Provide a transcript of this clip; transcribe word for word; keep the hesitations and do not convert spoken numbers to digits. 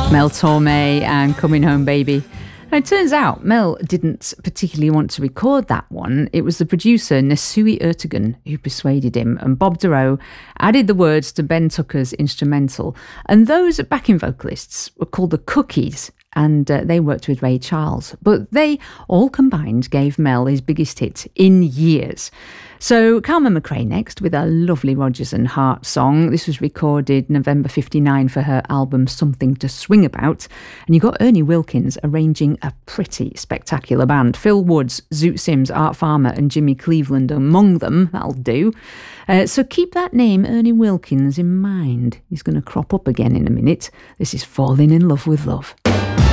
Mel Torme and Coming Home Baby. Now, it turns out Mel didn't particularly want to record that one. It was the producer Nesui Ertegun who persuaded him, and Bob Dorough added the words to Ben Tucker's instrumental. And those backing vocalists were called the Cookies, and uh, they worked with Ray Charles. But they all combined gave Mel his biggest hit in years. So Carmen McRae next with a lovely Rodgers and Hart song. This was recorded November fifty-nine for her album Something to Swing About. And you got Ernie Wilkins arranging a pretty spectacular band. Phil Woods, Zoot Sims, Art Farmer and Jimmy Cleveland among them. That'll do. Uh, so keep that name, Ernie Wilkins, in mind. He's going to crop up again in a minute. This is Falling in Love with Love.